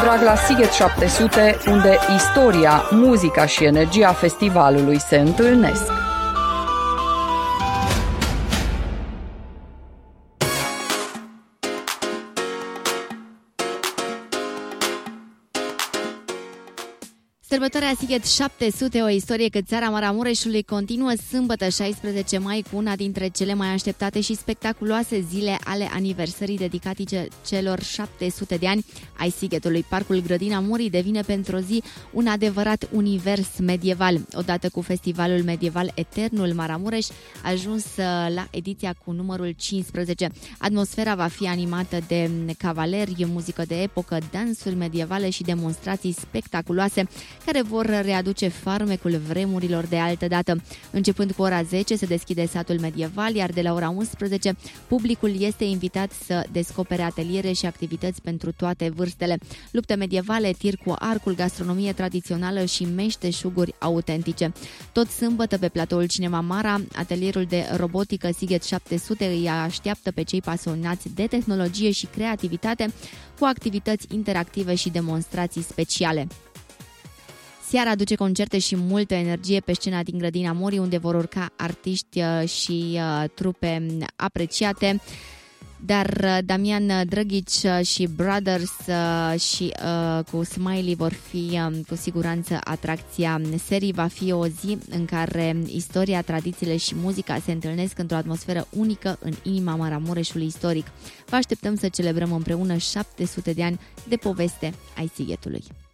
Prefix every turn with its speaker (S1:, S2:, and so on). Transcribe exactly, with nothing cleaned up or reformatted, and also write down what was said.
S1: Drag la Sighet șapte sute, unde istoria, muzica și energia festivalului se întâlnesc.
S2: Sărbătoarea Sighet șapte sute, o istorie cât țara Maramureșului, continuă sâmbătă șaisprezece mai cu una dintre cele mai așteptate și spectaculoase zile ale aniversării dedicate celor șapte sute de ani ai Sighetului. Parcul Grădina Murii devine pentru o zi un adevărat univers medieval. Odată cu festivalul medieval Eternul Maramureș, a ajuns la ediția cu numărul cincisprezece. Atmosfera va fi animată de cavaleri, muzică de epocă, dansuri medievale și demonstrații spectaculoase care vor readuce farmecul vremurilor de altădată. Începând cu ora zece se deschide satul medieval, iar de la ora unsprezece publicul este invitat să descopere ateliere și activități pentru toate vârstele. Lupte medievale, tir cu arcul, gastronomie tradițională și meșteșuguri autentice. Tot sâmbătă pe platoul Cinema Mara, atelierul de robotică Sighet șapte sute îi așteaptă pe cei pasionați de tehnologie și creativitate cu activități interactive și demonstrații speciale. Seara aduce concerte și multă energie pe scena din Grădina Murii, unde vor urca artiști și trupe apreciate. Dar Damian Drăghici și Brothers și uh, cu Smiley vor fi um, cu siguranță atracția serii. Va fi o zi în care istoria, tradițiile și muzica se întâlnesc într-o atmosferă unică în inima Maramureșului istoric. Vă așteptăm să celebrăm împreună șapte sute de ani de poveste ai Sighetului.